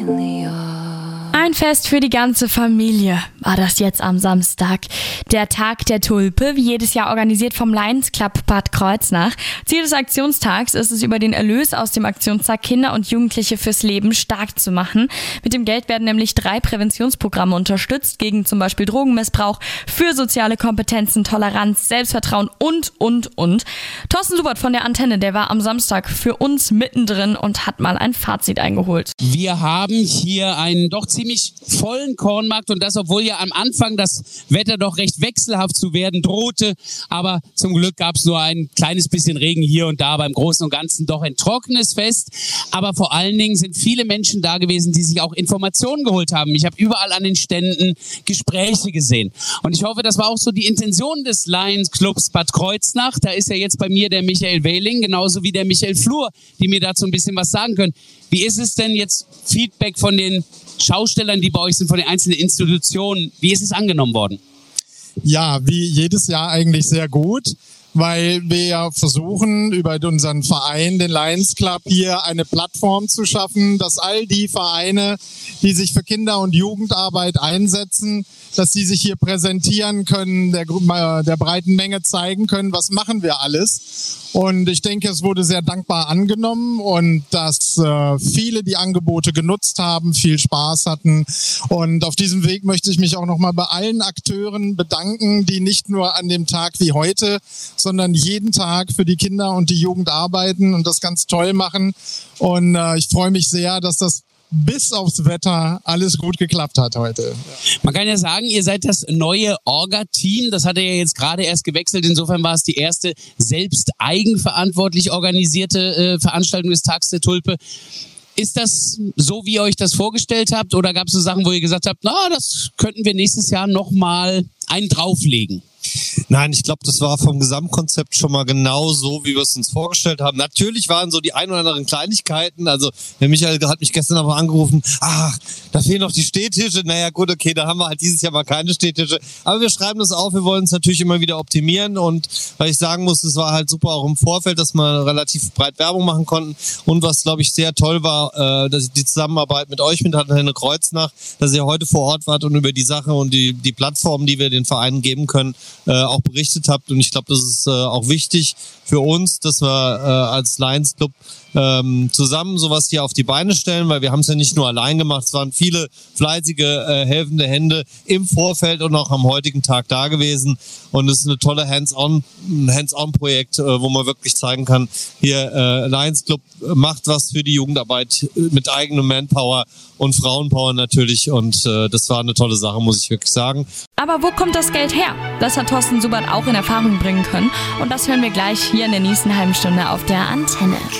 Ein Fest für die ganze Familie war das jetzt am Samstag. Der Tag der Tulpe, wie jedes Jahr organisiert vom Lions Club Bad Kreuznach. Ziel des Aktionstags ist es, über den Erlös aus dem Aktionstag Kinder und Jugendliche fürs Leben stark zu machen. Mit dem Geld werden nämlich 3 Präventionsprogramme unterstützt, gegen zum Beispiel Drogenmissbrauch, für soziale Kompetenzen, Toleranz, Selbstvertrauen und. Thorsten Subert von der Antenne, der war am Samstag für uns mittendrin und hat mal ein Fazit eingeholt. Wir haben hier einen doch ziemlich vollen Kornmarkt und das, obwohl ja am Anfang das Wetter doch recht wechselhaft zu werden drohte. Aber zum Glück gab es nur ein kleines bisschen Regen hier und da, beim Großen und Ganzen doch ein trockenes Fest. Aber vor allen Dingen sind viele Menschen da gewesen, die sich auch Informationen geholt haben. Ich habe überall an den Ständen Gespräche gesehen. Und ich hoffe, das war auch so die Intention des Lions Clubs Bad Kreuznach. Da ist ja jetzt bei mir der Michael Wehling, genauso wie der Michael Flur, die mir dazu ein bisschen was sagen können. Wie ist es denn jetzt, Feedback von den Schaustellern, die bei euch sind, von den einzelnen Institutionen, wie ist es angenommen worden? Ja, wie jedes Jahr eigentlich sehr gut, weil wir ja versuchen, über unseren Verein, den Lions Club, hier eine Plattform zu schaffen, dass all die Vereine, die sich für Kinder- und Jugendarbeit einsetzen, dass sie sich hier präsentieren können, der breiten Menge zeigen können, was machen wir alles. Und ich denke, es wurde sehr dankbar angenommen und dass viele die Angebote genutzt haben, viel Spaß hatten. Und auf diesem Weg möchte ich mich auch nochmal bei allen Akteuren bedanken, die nicht nur an dem Tag wie heute, sondern jeden Tag für die Kinder und die Jugend arbeiten und das ganz toll machen. Und ich freue mich sehr, dass das bis aufs Wetter alles gut geklappt hat heute. Man kann ja sagen, ihr seid das neue Orga-Team. Das hat ja jetzt gerade erst gewechselt. Insofern war es die erste selbst eigenverantwortlich organisierte Veranstaltung des Tags der Tulpe. Ist das so, wie ihr euch das vorgestellt habt? Oder gab es so Sachen, wo ihr gesagt habt, na, das könnten wir nächstes Jahr nochmal einen drauflegen? Nein, ich glaube, das war vom Gesamtkonzept schon mal genau so, wie wir es uns vorgestellt haben. Natürlich waren so die ein oder anderen Kleinigkeiten. Also der Michael hat mich gestern aber angerufen, da fehlen noch die Stehtische. Naja gut, okay, da haben wir halt dieses Jahr mal keine Stehtische. Aber wir schreiben das auf, wir wollen es natürlich immer wieder optimieren. Und weil ich sagen muss, es war halt super auch im Vorfeld, dass wir relativ breit Werbung machen konnten. Und was, glaube ich, sehr toll war, dass die Zusammenarbeit mit euch, mit Antenne Kreuznach, dass ihr heute vor Ort wart und über die Sache und die Plattform, die wir den Vereinen geben können, auch berichtet habt. Und ich glaube, das ist auch wichtig für uns, dass wir als Lions Club zusammen sowas hier auf die Beine stellen, weil wir haben es ja nicht nur allein gemacht, es waren viele fleißige, helfende Hände im Vorfeld und auch am heutigen Tag da gewesen. Und es ist eine tolle Hands-on-Projekt, wo man wirklich zeigen kann, hier Lions Club macht was für die Jugendarbeit mit eigenem Manpower und Frauenpower natürlich. Und das war eine tolle Sache, muss ich wirklich sagen. Aber wo kommt das Geld her? Das hat Thorsten Subert auch in Erfahrung bringen können. Und das hören wir gleich hier in der nächsten halben Stunde auf der Antenne.